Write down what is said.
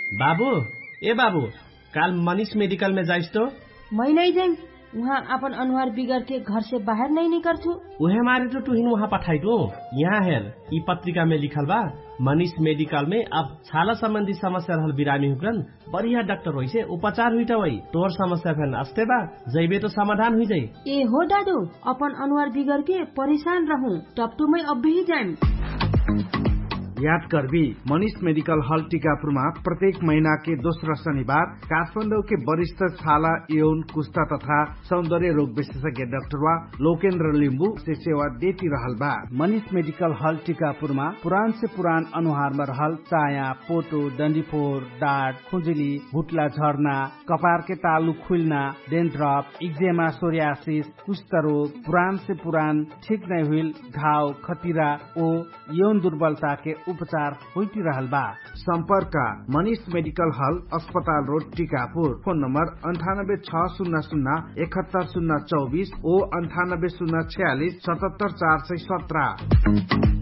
बाबू ए बाबू काल मनीष मेडिकल में जाइस तो? मैं नहीं जाऊँ, वहाँ अपन अनुहार बिगड़ के घर से बाहर नहीं निकलू। उहे मारे तो तुहिन वहाँ पठाई दो। यहाँ हेर ई पत्रिका में लिखल बा मनीष मेडिकल में अब छाला संबंधी समस्या रहल बिरामी हुकरन बढ़िया डॉक्टर होई से उपचार हुई वही तोर समस्या फेन अस्ते बा जैबे तो समाधान हुई जाई। ए हो दादू, अपन अनुहार बिगड़ के परेशान रहूं टपटू में अब भी जाऊँ। याद करबी मनीष मेडिकल हॉल टीकापुरमा प्रत्येक महीना के दोस्रो शनिबार काठमाडौँ के वरिष्ठ छाला यौन कुष्ठा तथा सौंदर्य रोग विशेषज्ञ डाक्टर लोकेन्द्र लिम्बू से सेवा देती रहल बा। मनीष मेडिकल हॉल टीकापुरमा पुरान से पुरान अनुहार में रहल चाया, पोटो, डंडीफोर, डाँट, खुजुली, भुटला झर्ना, कपार के तालु खुलना, डेन्ड्रफ, इक्जेमा, सोरियासिस, कुष्ठ रोग, पुरान से पुरान ठीक नहीं हुई घाव, खतिरा ओ यौन दुर्बलता के उपचार होती रहल बा। संपर्क मनीष मेडिकल हॉल, अस्पताल रोड, टीकापुर। फोन नंबर 9860071024 ओ 9806477417।